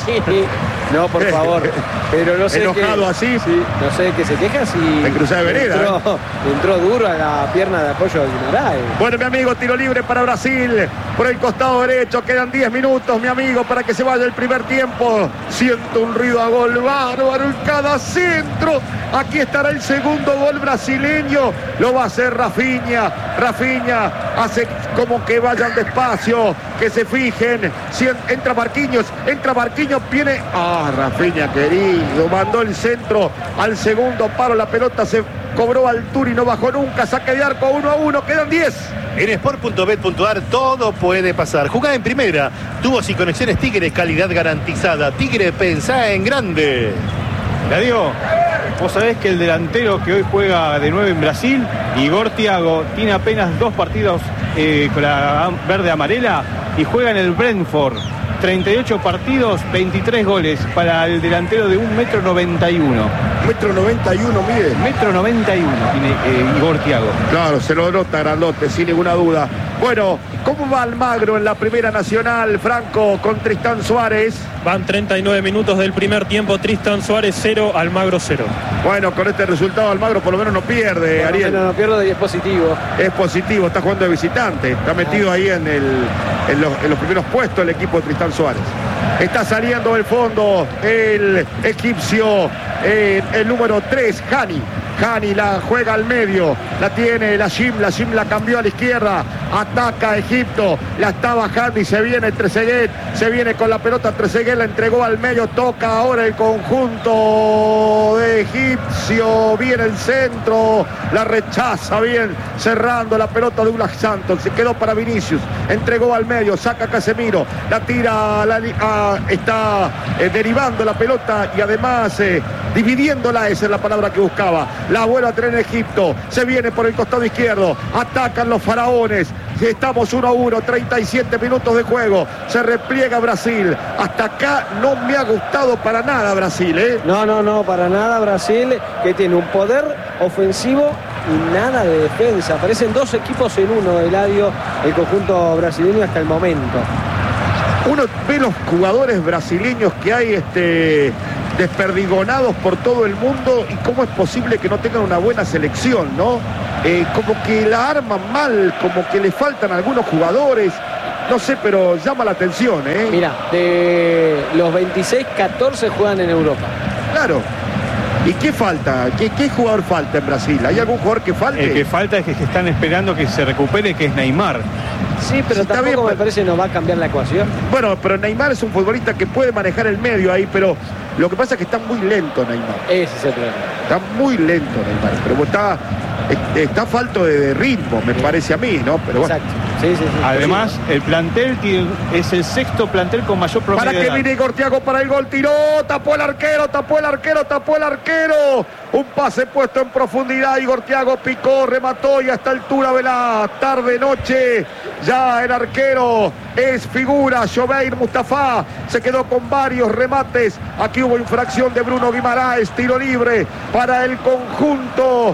No, por favor. Pero no sé. Enojado que, así. Sí, no sé de qué se queja si. En cruzada de vereda. Entró, ¿eh? entró duro a la pierna de apoyo de Guimaraes. Bueno, mi amigo, tiro libre para Brasil. Por el costado derecho. Quedan diez minutos, mi amigo, para que se vaya el primer tiempo. Siento un ruido a gol bárbaro en cada centro. Aquí estará el segundo gol brasileño. Lo va a hacer Rafinha. Rafinha hace como que vayan despacio, que se fijen. Si entra Marquinhos, entra Marquinhos, viene. Ah, Rafinha querido, mandó el centro al segundo paro. La pelota se cobró altura y no bajó nunca. Saque de arco uno a uno, quedan diez. En sport punto bet punto ar todo puede pasar. Jugá en primera. Tubos y conexiones Tigre, calidad garantizada. Tigre, pensá en grande. Eladio, vos sabés que el delantero que hoy juega de nuevo en Brasil, Igor Thiago, tiene apenas dos partidos eh, con la verde amarela y juega en el Brentford. treinta y ocho partidos, veintitrés goles para el delantero de un metro noventa y uno. Metro noventa y uno, mide. Metro noventa y uno tiene eh, Igor Thiago. Claro, se lo nota grandote, sin ninguna duda. Bueno, ¿cómo va Almagro en la Primera Nacional, Franco, con Tristán Suárez? Van treinta y nueve minutos del primer tiempo. Tristán Suárez cero, Almagro cero. Bueno, con este resultado Almagro por lo menos no pierde, Por Ariel. No, no pierde y es positivo. Es positivo, está jugando de visitante. Está metido ahí en, el, en, los, en los primeros puestos el equipo de Tristán Suárez. Está saliendo del fondo el egipcio, eh, el número tres, Hani. Hani la juega al medio, la tiene la Jim, la Jim la cambió a la izquierda, ataca a Egipto, la está bajando y se viene Trezeguet, se viene con la pelota Trezeguet, la entregó al medio, toca ahora el conjunto de egipcio, viene el centro, la rechaza bien, cerrando la pelota de Douglas Santos, se quedó para Vinicius, entregó al medio, saca a Casemiro, la tira, la, ah, está eh, derivando la pelota y además eh, dividiéndola, esa es la palabra que buscaba, la vuelve a tener Egipto, se viene por el costado izquierdo, atacan los faraones, estamos uno a uno, treinta y siete minutos de juego, se repliega Brasil, hasta acá no me ha gustado para nada Brasil, ¿eh? No, no, no, para nada Brasil, que tiene un poder ofensivo y nada de defensa, parecen dos equipos en uno, Eladio, el conjunto brasileño hasta el momento. Uno ve los jugadores brasileños que hay este, desperdigonados por todo el mundo y cómo es posible que no tengan una buena selección, ¿no? Eh, como que la arman mal, como que le faltan algunos jugadores, no sé, pero llama la atención, ¿eh? Mira, de los veintiséis, catorce juegan en Europa. Claro. ¿Y qué falta? ¿Qué, qué jugador falta en Brasil? ¿Hay algún jugador que falte? El que falta es que están esperando que se recupere, que es Neymar. Sí, pero Sí, está tampoco bien, me pero- parece no va a cambiar la ecuación. Bueno, pero Neymar es un futbolista que puede manejar el medio ahí, pero lo que pasa es que está muy lento Neymar. Ese es el problema. Está muy lento Neymar, pero está, está falto de, de ritmo, me parece a mí, ¿no? Pero bueno. Exacto. Sí, sí, sí. Además, el plantel tiene- es el sexto plantel con mayor promedio Para de que edad. viene Igor Thiago para el gol, tiró, tapó el arquero, tapó el arquero, tapó el arquero. Un pase puesto en profundidad, Igor Thiago picó, remató y a esta altura de la tarde-noche ya el arquero es figura. Joveir Mustafa se quedó con varios remates. Aquí hubo infracción de Bruno Guimaraes, tiro libre para el conjunto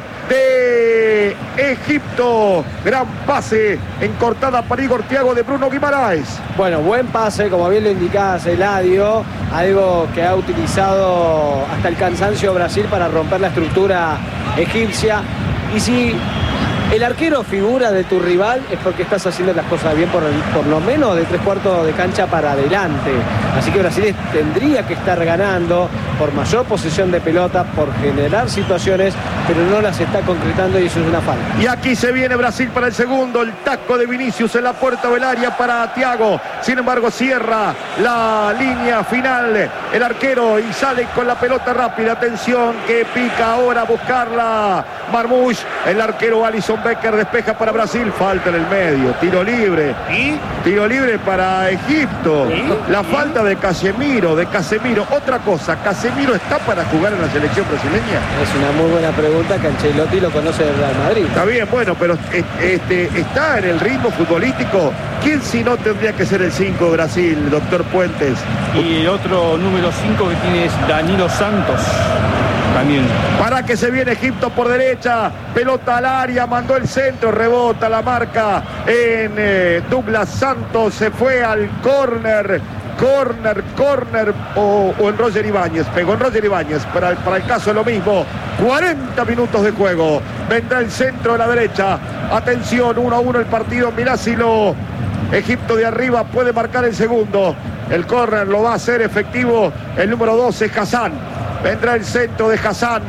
de Egipto. Gran pase en cortada para Igor Thiago de Bruno Guimaraes. Bueno, buen pase, como bien lo indicabas, Eladio, algo que ha utilizado hasta el cansancio Brasil para romper la estructura egipcia. Y si el arquero figura de tu rival es porque estás haciendo las cosas bien por, el- por lo menos de tres cuartos de cancha para adelante. Así que Brasil tendría que estar ganando por mayor posesión de pelota, por generar situaciones, pero no las está concretando y eso es una falta. Y aquí se viene Brasil para el segundo, el taco de Vinicius en la puerta del área para Thiago. Sin embargo, cierra la línea final el arquero y sale con la pelota rápida. Atención que pica ahora a buscarla Marmoush. El arquero Alisson Becker despeja para Brasil. Falta en el medio, tiro libre. ¿Y? Tiro libre para Egipto. La falta de Casemiro, de Casemiro. Otra cosa, ¿Casemiro está para jugar en la selección brasileña? Es una muy buena pregunta que Ancelotti lo conoce del Real Madrid. Está bien, bueno, pero eh, este, está en el ritmo futbolístico. ¿Quién si no tendría que ser el cinco de Brasil, doctor Puentes? Y el otro número cinco que tiene es Danilo Santos. También. Para que se viene Egipto por derecha, pelota al área, mandó el centro, rebota la marca en eh, Douglas Santos, se fue al córner. Corner, corner o, o en Roger Ibáñez, pegó en Roger Ibáñez, para el, para el caso es lo mismo, cuarenta minutos de juego, vendrá el centro de la derecha, atención, uno a uno el partido, mirá si lo, Egipto de arriba puede marcar el segundo, el córner lo va a hacer efectivo, el número doce Hassan, vendrá el centro de Hassan,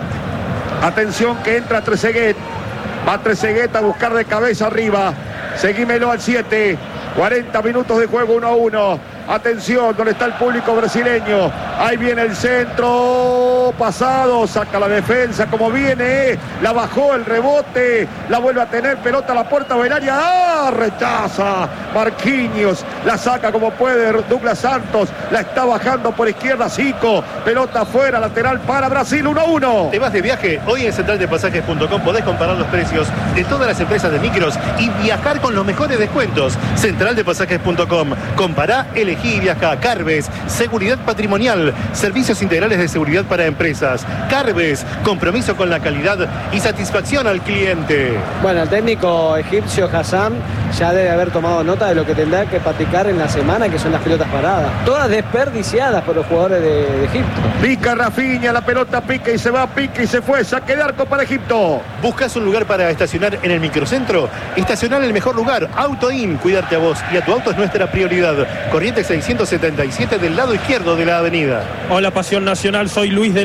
atención que entra Trezeguet, va Trezeguet a buscar de cabeza arriba, seguímelo al siete, cuarenta minutos de juego, uno a uno. Atención, donde está el público brasileño. Ahí viene el centro pasado, saca la defensa como viene, la bajó el rebote, la vuelve a tener, pelota a la puerta del área, ¡ah! Rechaza Marquinhos, la saca como puede Douglas Santos, la está bajando por izquierda Zico, pelota afuera, lateral para Brasil, uno a uno. ¿Te vas de viaje? Hoy en central de pasajes punto com podés comparar los precios de todas las empresas de micros y viajar con los mejores descuentos. central de pasajes punto com. Compará, elegí y viaja. Carves, seguridad patrimonial, servicios integrales de seguridad para empresas. Carves, compromiso con la calidad y satisfacción al cliente. Bueno, el técnico egipcio Hassan ya debe haber tomado nota de lo que tendrá que practicar en la semana, que son las pelotas paradas. Todas desperdiciadas por los jugadores de, de Egipto. Pica Rafinha, la pelota pica y se va, pica y se fue, saque de arco para Egipto. ¿Buscas un lugar para estacionar en el microcentro? Estacionar en el mejor lugar, AutoIn. Cuidarte a vos y a tu auto es nuestra prioridad. Corrientes seiscientos setenta y siete del lado izquierdo de la avenida. Hola Pasión Nacional, soy Luis de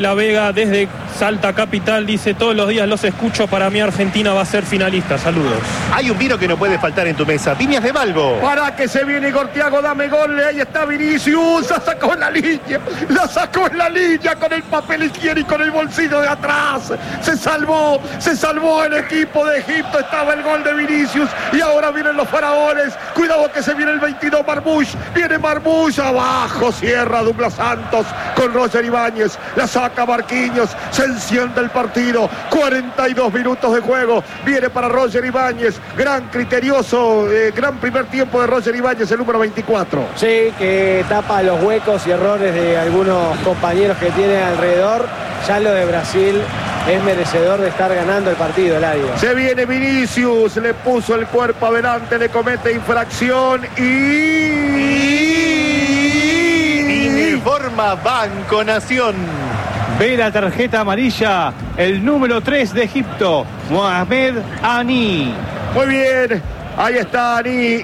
de la Vega desde Salta Capital, dice: todos los días los escucho, para mí Argentina va a ser finalista. Saludos. Hay un vino que no puede faltar en tu mesa, Viñas de Balbo. Para que se viene Igor Thiago, dame gol, ahí está Vinicius, la sacó en la línea, la sacó en la línea con el papel higiénico en el bolsillo de atrás, se salvó, se salvó el equipo de Egipto, estaba el gol de Vinicius y ahora vienen los faraones, cuidado que se viene el veintidós Marmoush, viene Marmoush, abajo cierra Douglas Santos con Roger Ibáñez, la saca Marquinhos, se enciende el partido, cuarenta y dos minutos de juego, viene para Roger Ibáñez, gran criterioso, eh, gran primer tiempo de Roger Ibáñez, el número veinticuatro. Sí, que tapa los huecos y errores de algunos compañeros que tiene alrededor. Ya lo de Brasil es merecedor de estar ganando el partido, Eladio. Se viene Vinicius, le puso el cuerpo adelante, le comete infracción y... Informa Banco Nación. Ve la tarjeta amarilla, el número tres de Egipto, Mohamed Ani. Muy bien, ahí está Ani,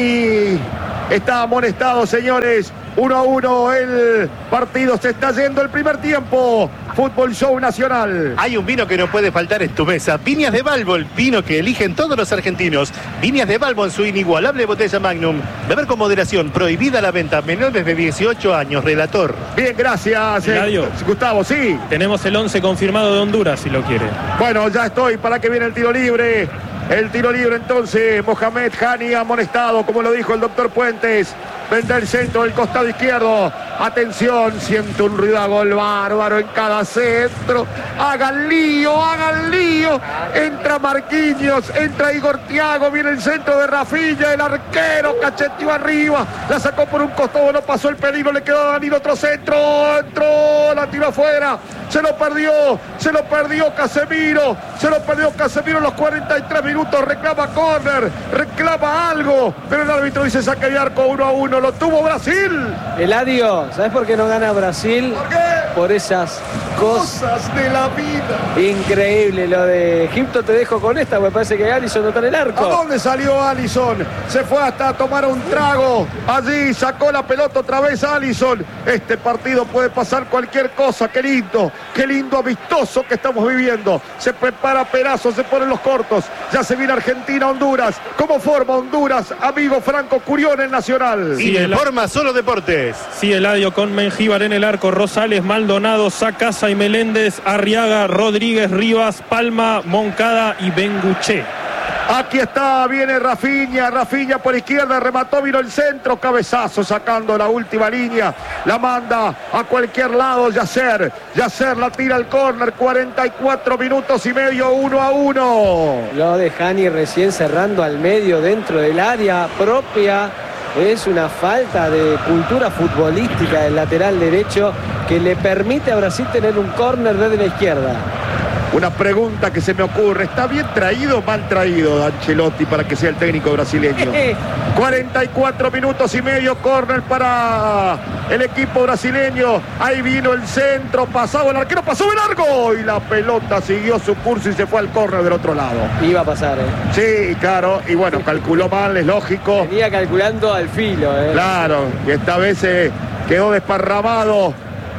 Ani está amonestado, señores. uno a uno el partido, se está yendo el primer tiempo. Fútbol Show Nacional. Hay un vino que no puede faltar en tu mesa, Viñas de Balbo, el vino que eligen todos los argentinos. Viñas de Balbo en su inigualable botella Magnum. Beber con moderación, prohibida la venta, menores de dieciocho años, relator. Bien, gracias, eh, Gustavo, sí. Tenemos el once confirmado de Honduras, si lo quiere. Bueno, ya estoy para que viene el tiro libre. El tiro libre entonces, Mohamed Hani amonestado, como lo dijo el doctor Puentes. Vende el centro del costado izquierdo. Atención, siente un ruido a gol bárbaro en cada centro. Hagan lío, hagan lío. Entra Marquinhos, entra Igor Thiago, viene el centro de Rafinha, el arquero cacheteó arriba. La sacó por un costado, no pasó el peligro, le quedó a Danilo otro centro. Entró, la tiró afuera. Se lo perdió, se lo perdió Casemiro. Se lo perdió Casemiro en los cuarenta y tres minutos. Reclama córner, reclama algo. Pero el árbitro dice saque de arco uno a uno. Lo tuvo Brasil. Eladio, ¿sabes por qué no gana Brasil? ¿Por qué? Por esas cosas, Cosas de la vida. increíble. Lo de Egipto te dejo con esta, me parece que Alisson no está en el arco. ¿A dónde salió Alisson? Se fue hasta tomar un trago. Allí sacó la pelota otra vez Alisson. Este partido puede pasar cualquier cosa. Qué lindo, qué lindo amistoso que estamos viviendo. Se prepara Perazo, se ponen los cortos. Ya se viene Argentina, Honduras. ¿Cómo forma Honduras? Amigo Franco Curión en Nacional. Y de forma Solo Deportes. Sí, Eladio, con Mengíbar en el arco, Rosales, Maldonado, Sacasa y Meléndez, Arriaga, Rodríguez, Rivas, Palma, Moncada y Benguché. Aquí está, viene Rafinha, Rafinha por izquierda, remató, vino el centro, cabezazo sacando la última línea, la manda a cualquier lado, Yasser, Yasser la tira al córner, cuarenta y cuatro minutos y medio, uno a uno. Lo de Hani recién cerrando al medio dentro del área propia. Es una falta de cultura futbolística del lateral derecho que le permite a Brasil tener un córner desde la izquierda. Una pregunta que se me ocurre, ¿está bien traído o mal traído Ancelotti para que sea el técnico brasileño? cuarenta y cuatro minutos y medio, córner para el equipo brasileño. Ahí vino el centro, pasado el arquero, pasó el largo y la pelota siguió su curso y se fue al córner del otro lado. Iba a pasar, ¿eh? Sí, claro, y bueno, calculó mal, es lógico. Venía calculando al filo, ¿eh? Claro, y esta vez eh, quedó desparramado.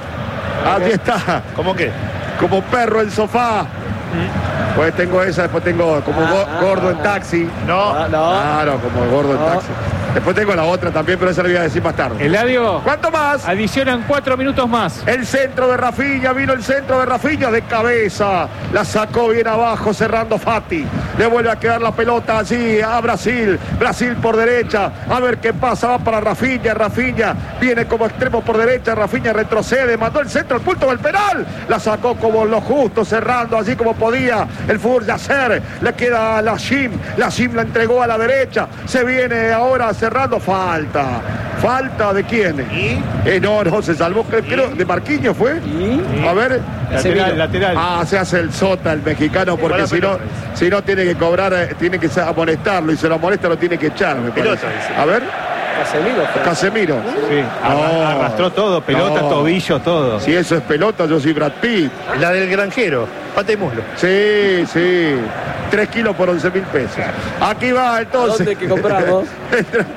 Aquí está. ¿Cómo qué? Como perro en sofá. Pues tengo esa, después tengo como Ah, go- ah, gordo ah, en taxi. No. Ah, no. Claro, como gordo en No. taxi. Después tengo la otra también, pero esa la voy a decir más tarde. Eladio, ¿Cuánto más? adicionan cuatro minutos más. El centro de Rafinha, vino el centro de Rafinha de cabeza. La sacó bien abajo, cerrando Fati. Le vuelve a quedar la pelota allí a Brasil. Brasil por derecha. A ver qué pasa, va para Rafinha. Rafinha viene como extremo por derecha. Rafinha retrocede, mandó el centro al punto del penal. La sacó como lo justo, cerrando allí como podía. El fútbol de hacer. Le queda a la Jim. La Jim la entregó a la derecha. Se viene ahora cerrando. Falta. ¿Falta de quién? ¿Y? Eh, no, no, se salvó, creo, creo, de Marquinhos fue. Y A ver. Lateral, lateral. Ah, se hace el sota el mexicano porque Buena si no, pelota. si no tiene que cobrar, eh, tiene que amonestarlo y se lo amonesta lo tiene que echar, me Pelota, parece. dice. A ver, Casemiro fue. Casemiro. Sí, arra- No. arrastró todo, pelota, No. tobillo, todo. Si eso es pelota, yo soy Brad Pitt. La del granjero, pata y muslo. Sí, sí. Tres kilos por once mil pesos. Aquí va entonces. ¿A dónde que compramos? entra,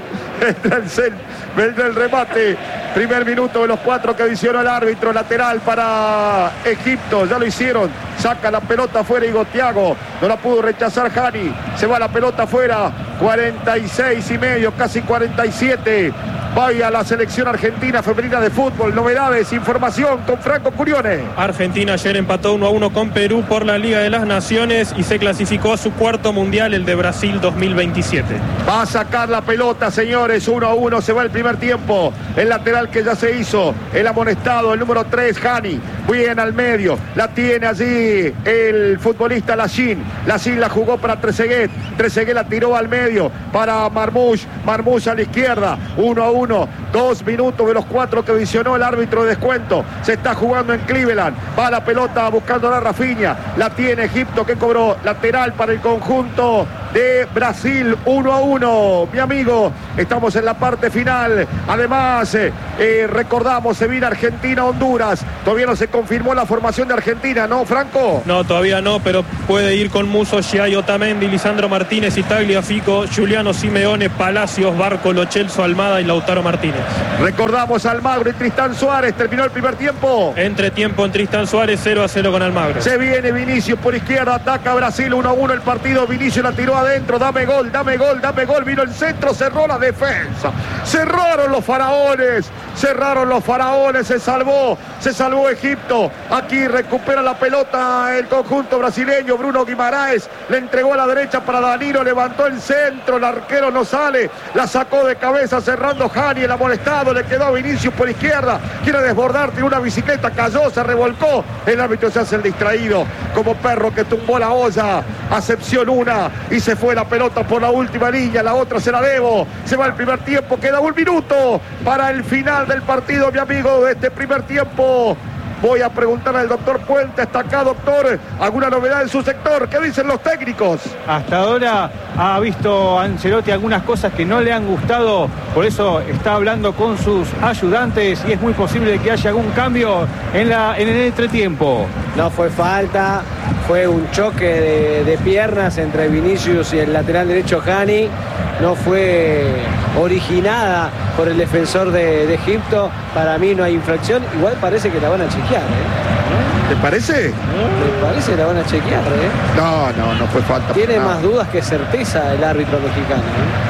Vendrá el, cel, vendrá el remate. Primer minuto de los cuatro que adicionó el árbitro. Lateral para Egipto. Ya lo hicieron. Saca la pelota afuera Igo Thiago. No la pudo rechazar Hani. Se va la pelota afuera. cuarenta y seis y medio, casi cuarenta y siete. Vaya la selección argentina femenina de fútbol. Novedades, información con Franco Curione. Argentina ayer empató uno a uno con Perú por la Liga de las Naciones y se clasificó a su cuarto mundial, el de Brasil dos mil veintisiete. Va a sacar la pelota, señores. uno a uno, se va el primer tiempo. El lateral que ya se hizo, el amonestado, el número tres, Hani. Bien al medio. La tiene allí el futbolista Lachin. Lachin la jugó para Trezeguet. Trezeguet la tiró al medio para Marmoush. Marmoush a la izquierda. uno a uno. Dos minutos de los cuatro que visionó el árbitro de descuento. Se está jugando en Cleveland. Va la pelota buscando a la Rafinha. La tiene Egipto que cobró lateral para el conjunto de Brasil. uno a uno. Mi amigo, estamos en la parte final. Además, eh, eh, recordamos, se viene Argentina-Honduras. Todavía no se confirmó la formación de Argentina, ¿no, Franco? No, todavía no, pero puede ir con Musso, Giai, Otamendi, Lisandro Martínez, Tagliafico, Giuliano Simeone, Palacios, Barco, Lo Celso, Almada y Lautaro Martínez. Recordamos Almagro y Tristán Suárez. Terminó el primer tiempo. Entre tiempo en Tristán Suárez, cero a cero con Almagro. Se viene Vinicius por izquierda, ataca Brasil, uno a uno el partido. Vinicius la tiró adentro, dame gol, dame gol, dame gol. Vino el centro, cerró la defensa. Cerraron los faraones, cerraron los faraones, se salvó, se salvó Egipto. Aquí recupera la pelota el conjunto brasileño. Bruno Guimaraes le entregó a la derecha para Danilo, levantó el centro, el arquero no sale, la sacó de cabeza cerrando Hani, el amonestado, le quedó a Vinicius por izquierda, quiere desbordar, tiene una bicicleta, cayó, se revolcó, el árbitro se hace el distraído, como perro que tumbó la olla, acepción una, y se fue la pelota por la última línea, la otra se la debo, se va el primer tiempo, queda un minuto para el final del partido, mi amigo, de este primer tiempo. Voy a preguntar al doctor Puente, ¿está acá, doctor? ¿Alguna novedad en su sector? ¿Qué dicen los técnicos? Hasta ahora ha visto Ancelotti algunas cosas que no le han gustado, por eso está hablando con sus ayudantes y es muy posible que haya algún cambio en, la, en el entretiempo. No fue falta, fue un choque de, de piernas entre Vinicius y el lateral derecho Hani. No fue originada por el defensor de, de Egipto. Para mí no hay infracción. Igual parece que la van a chequear, ¿eh? ¿Te parece? Me parece que la van a chequear, ¿eh? No, no, no fue falta. Tiene no. más dudas que certeza el árbitro mexicano,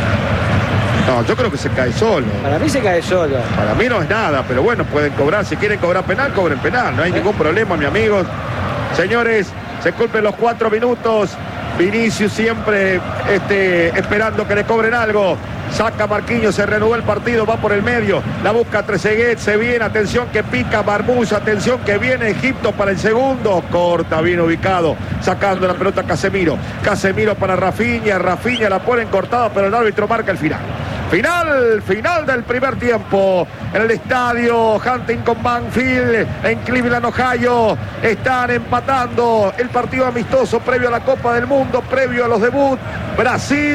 ¿eh? No, yo creo que se cae solo. Para mí se cae solo. Para mí no es nada, pero bueno, pueden cobrar. Si quieren cobrar penal, cobren penal. No hay ¿Eh? ningún problema, mi amigos. Señores, se cumplen los cuatro minutos. Vinicius siempre este, esperando que le cobren algo. Saca Marquinhos, se reanudó el partido, va por el medio, la busca Trezeguet, se viene, atención que pica Marmoush, atención que viene Egipto para el segundo, corta, bien ubicado, sacando la pelota Casemiro, Casemiro para Rafinha, Rafinha la ponen cortada, pero el árbitro marca el final. Final, final del primer tiempo en el estadio Huntington Banfield en Cleveland, Ohio. Están empatando el partido amistoso previo a la Copa del Mundo, previo a los debuts. Brasil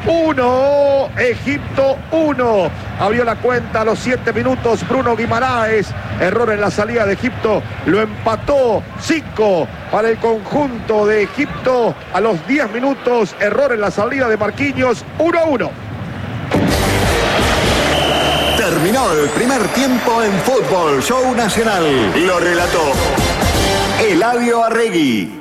uno, Egipto uno. Abrió la cuenta a los siete minutos Bruno Guimaraes. Error en la salida de Egipto. Lo empató cinco para el conjunto de Egipto. A los diez minutos, error en la salida de Marquinhos. uno a uno. Terminó el primer tiempo en Fútbol Show Nacional. Lo relató Eladio Arregui.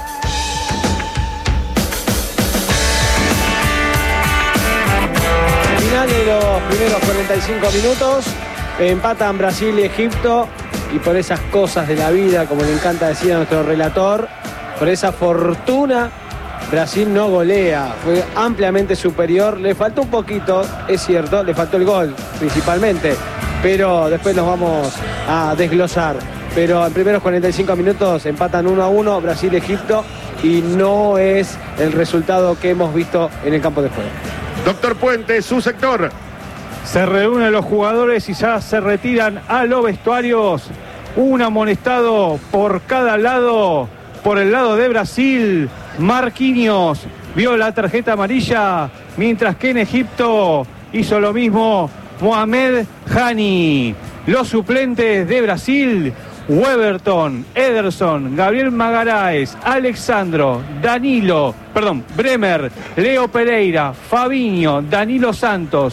Final de los primeros cuarenta y cinco minutos. Empatan Brasil y Egipto. Y por esas cosas de la vida, como le encanta decir a nuestro relator, por esa fortuna, Brasil no golea, fue ampliamente superior, le faltó un poquito, es cierto, le faltó el gol principalmente, pero después nos vamos a desglosar. Pero en primeros cuarenta y cinco minutos empatan uno a uno Brasil-Egipto y no es el resultado que hemos visto en el campo de juego. Doctor Puente, su sector. Se reúnen los jugadores y ya se retiran a los vestuarios. Un amonestado por cada lado. Por el lado de Brasil, Marquinhos vio la tarjeta amarilla, mientras que en Egipto hizo lo mismo Mohamed Hani. Los suplentes de Brasil, Weberton, Ederson, Gabriel Magalhães, Alexandro, Danilo, perdón, Bremer, Leo Pereira, Fabinho, Danilo Santos,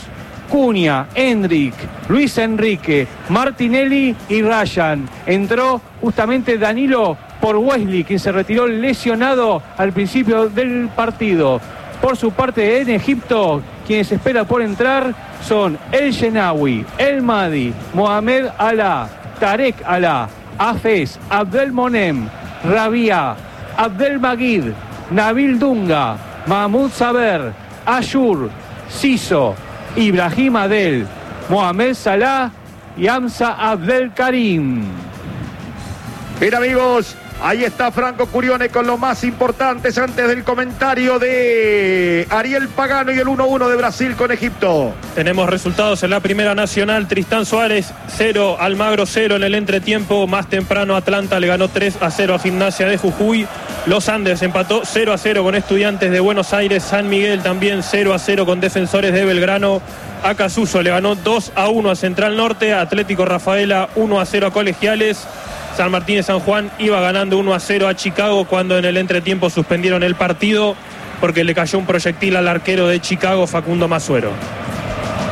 Cunha, Hendrik, Luis Enrique, Martinelli y Ryan. Entró justamente Danilo por Wesley, quien se retiró lesionado al principio del partido. Por su parte, en Egipto, quienes espera por entrar son El Shenawi, El Madi, Mohamed Alá, Tarek Alá, Hafez, Abdel Monem, Rabia, Abdel Magid, Nabil Dunga, Mahmoud Saber, Ashur, Siso, Ibrahim Adel, Mohamed Salah y Hamza Abdel Karim. Bien, amigos, ahí está Franco Curione con los más importantes antes del comentario de Ariel Pagano y el uno uno de Brasil con Egipto. Tenemos resultados en la Primera Nacional. Tristán Suárez cero, Almagro cero en el entretiempo. Más temprano Atlanta le ganó tres a cero a Gimnasia de Jujuy. Los Andes empató cero a cero con Estudiantes de Buenos Aires. San Miguel también cero a cero con Defensores de Belgrano. Acasuso le ganó dos a uno a Central Norte. Atlético Rafaela uno a cero a Colegiales. San Martín de San Juan iba ganando uno a cero a Chicago cuando en el entretiempo suspendieron el partido porque le cayó un proyectil al arquero de Chicago, Facundo Masuero.